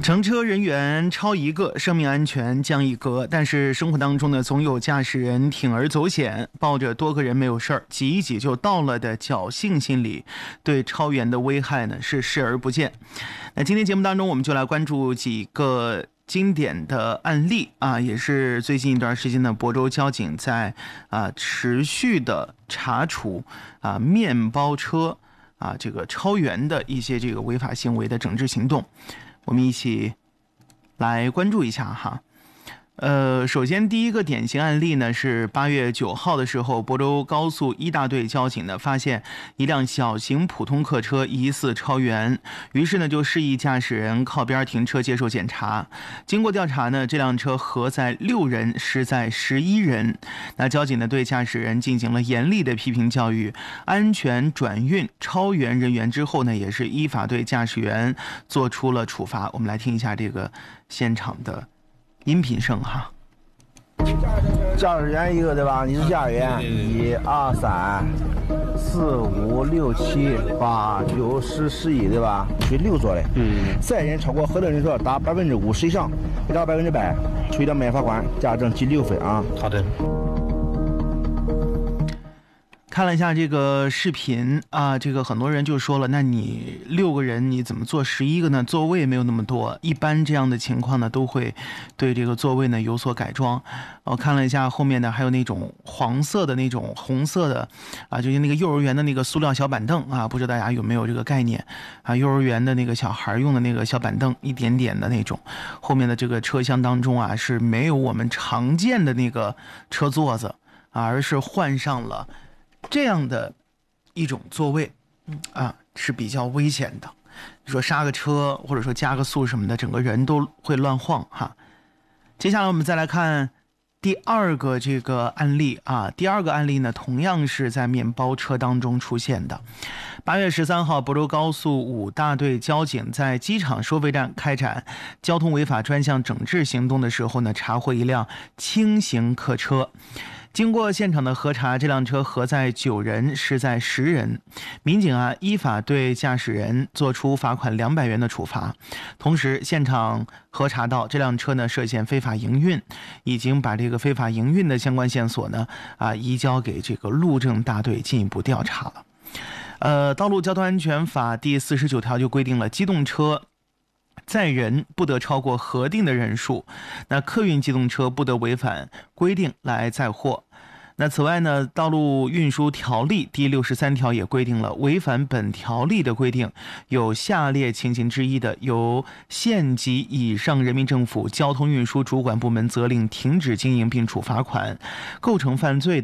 乘车人员超一个，生命安全降一格。但是生活当中呢，总有驾驶人铤而走险，抱着多个人没有事儿，挤一挤就到了的侥幸心理，对超员的危害呢是视而不见。那今天节目当中，我们就来关注几个经典的案例啊，也是最近一段时间呢，亳州交警在持续的查处面包车这个超员的一些这个违法行为的整治行动。我们一起来关注一下哈。首先第一个典型案例呢是8月9号的时候，亳州高速1大队交警呢发现一辆小型普通客车疑似超员，于是呢就示意驾驶人靠边停车接受检查。经过调查呢，这辆车核载6人，实载11人。那交警呢对驾驶人进行了严厉的批评教育，安全转运超员人员之后呢，也是依法对驾驶员做出了处罚。我们来听一下这个现场的音频声哈。 驾驶员一个对吧？你是驾驶员，1、2、3、4、5、6、7、8、9、10、11对吧？属于6座的。载人超过核定人数达50%以上，不达100%，处以200元罚款，加征记6分啊。 好的。 看了一下这个视频啊，这个很多人就说了，那你6个人你怎么坐11个呢？座位没有那么多，一般这样的情况呢都会对这个座位呢有所改装。我看了一下后面呢还有那种黄色的那种红色的就是那个幼儿园的那个塑料小板凳不知道大家有没有这个概念幼儿园的那个小孩用的那个小板凳，一点点的那种，后面的这个车厢当中是没有我们常见的那个车座子而是换上了这样的一种座位是比较危险的。你说刹个车或者说加个速什么的，整个人都会乱晃哈。接下来我们再来看第二个这个案例第二个案例呢，同样是在面包车当中出现的。8月13号，亳州高速5大队交警在机场收费站开展交通违法专项整治行动的时候呢，查获一辆轻型客车。经过现场的核查，这辆车核载9人，实载10人。民警依法对驾驶人作出罚款200元的处罚。同时，现场核查到这辆车呢涉嫌非法营运，已经把这个非法营运的相关线索呢移交给这个路政大队进一步调查了。道路交通安全法第49条就规定了，机动车载人不得超过核定的人数，那客运机动车不得违反规定来载货。那此外呢，道路运输条例第63条也规定了，违反本条例的规定有下列情形之一的，由县级以上人民政府交通运输主管部门责令停止经营并处罚款。构成犯罪